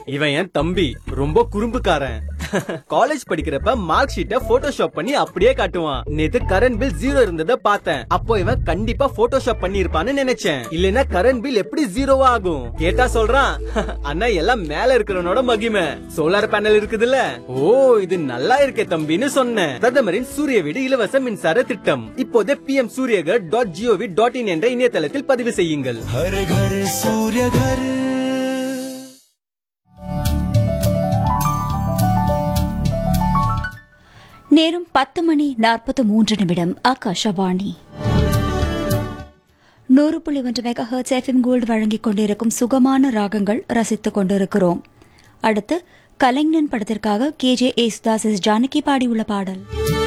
இவன் என் தம்பி, ரொம்ப குறும்புக்காரன். காலேஜ் படிக்கிறப்ப மார்க் ஷீட்டை போட்டோஷாப் பண்ணி அப்படியே காட்டுவான். நேத்து கரண்ட் பில் 0 இருந்தத பார்த்தேன். அப்போ இவன் கண்டிப்பா போட்டோஷாப் பண்ணி இருப்பான்னு நினைச்சேன். இல்லனா கரண்ட் பில் எப்படி 0 ஆகும்? கேட்டா சொல்றான், அண்ணா எல்லாம் மேல இருக்கிறவனோட மகிமை, சோலார் பேனல் இருக்குதுல்ல. ஓ, இது நல்லா இருக்கே தம்பின்னு சொன்னேன். பிரதமரின் சூரிய வீடு இலவச மின்சார திட்டம் இப்போதே pmsuryagar.gov.in என்ற இணையதளத்தில் பதிவு செய்யுங்கள். हर घर सूर्य घर. நேரம் 10:43 ஆகாஷவாணி 100.1 மெகாஹெர்ட்ஸ் எஃப்எம் கோல்டு வழங்கிக் கொண்டிருக்கும் சுகமான ராகங்கள் ரசித்துக் கொண்டிருக்கிறோம். அடுத்து கலைஞன் படத்திற்காக KJ யேசுதாஸ் ஜானகி பாடியுள்ள பாடல்.